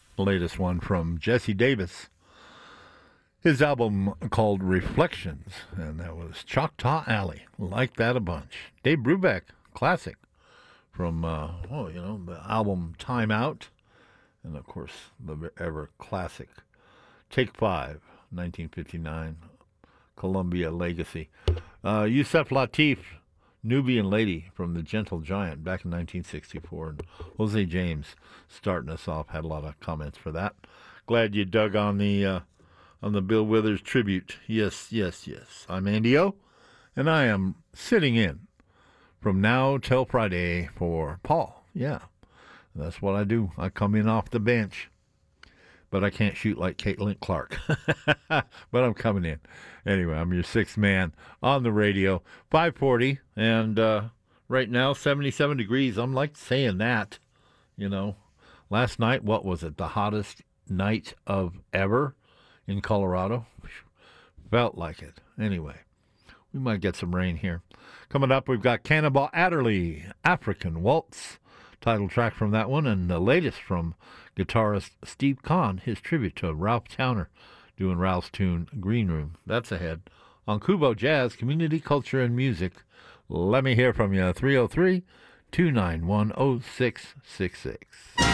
The latest one from Jesse Davis. His album called Reflections, and that was Choctaw Alley. Like that a bunch. Dave Brubeck, classic from, the album Time Out, and of course the ever classic Take Five, 1959, Columbia Legacy. Yusef Lateef, Nubian Lady from The Gentle Giant back in 1964. And Jose James starting us off, had a lot of comments for that. Glad you dug on the Bill Withers tribute. Yes, yes, yes. I'm Andy O, and I am sitting in from now till Friday for Paul. Yeah, that's what I do. I come in off the bench, but I can't shoot like Caitlin Clark. But I'm coming in. Anyway, I'm your sixth man on the radio. 540, and right now, 77 degrees. I'm like saying that, Last night, what was it? The hottest night of ever in Colorado? Felt like it. Anyway, we might get some rain here. Coming up, we've got Cannonball Adderley, African Waltz, title track from that one, and the latest from guitarist Steve Kahn, his tribute to Ralph Towner, doing Ralph's tune Green Room. That's ahead on Kubo Jazz, Community Culture and Music. Let me hear from you, 303-291-0666.